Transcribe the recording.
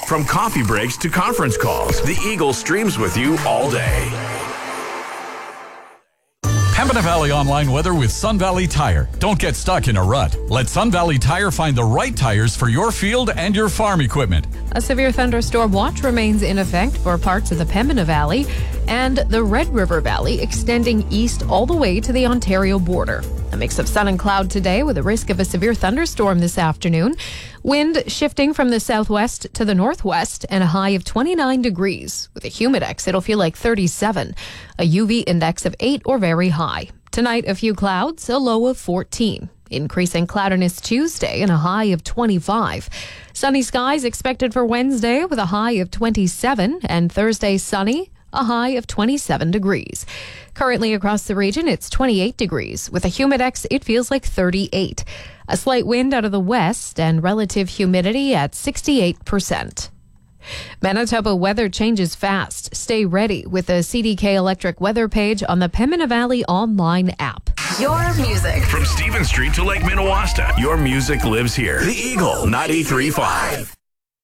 From coffee breaks to conference calls, the Eagle streams with you all day. Pembina Valley Online weather with Sun Valley Tire. Don't get stuck in a rut. Let Sun Valley Tire find the right tires for your field and your farm equipment. A severe thunderstorm watch remains in effect for parts of the Pembina Valley and the Red River Valley, extending east all the way to the Ontario border. A mix of sun and cloud today with a risk of a severe thunderstorm this afternoon. Wind shifting from the southwest to the northwest and a high of 29 degrees. With a humidex, it'll feel like 37. A UV index of 8 or very high. Tonight, a few clouds, a low of 14. Increasing cloudiness Tuesday and a high of 25. Sunny skies expected for Wednesday with a high of 27, and Thursday sunny, a high of 27 degrees. Currently across the region, it's 28 degrees. With a humidex, it feels like 38. A slight wind out of the west and relative humidity at 68%. Manitoba weather changes fast. Stay ready with the CDK Electric weather page on the Pembina Valley online app. Your music. From Stephen Street to Lake Minnewaska, your music lives here. The Eagle 93.5.